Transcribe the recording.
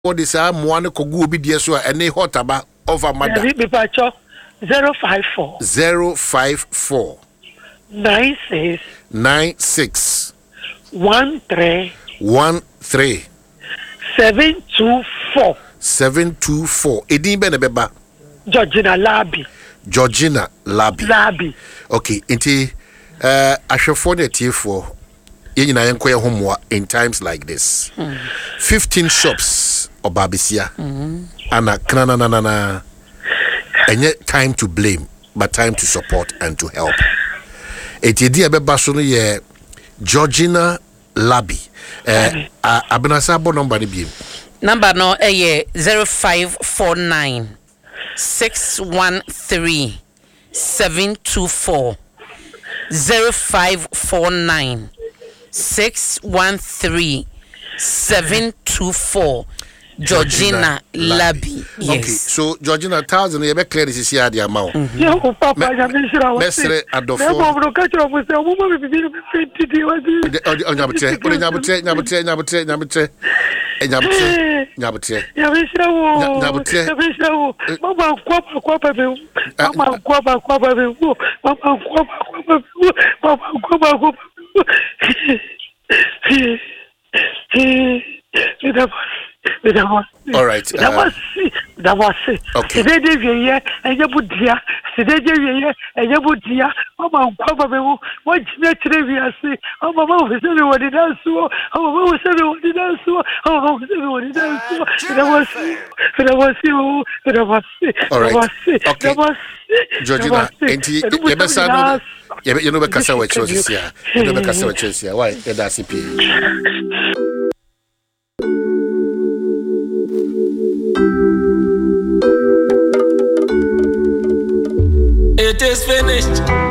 what is a one kogu obi die so ene hotaba over mother. Be pacho 054 054 96 96 13 724 724. Edin be ne beba. Georgina Labi. Okay, inti ahwefo ne tiefo yenyina yenkoye homoa in times like this. 15 shops obabisia. Ana krananana. Enye time to blame, but time to support and to help. Eti beba so no ye Georgina Labi. Abenasa bo number ni bi. Number no 0549 613 724 0549 613 724 Georgina Labi. Yes. Okay, so Georgina 1,000 you be clear this is here the amount. Yeah, papa, ya mishira wa. Mesre adofo. Ebo bro ka chiro mo se o mo be bi 50 di wa di. Nyabutre. Ya mishira wo. Mama kwa be. Mama kwa be. All right. That was it. Okay. Today we and you put here. Today we and you put here. Mama, Papa, what today we are saying. Oh, Mama, we say what it does. Oh, Mama, we say what it does. Oh, Mama, we say what it does. That was it. All right. Okay. Georgina, enti yebesa no be kasa wa choices here. No be kasa wa choices here. Why? That's it. It is finished.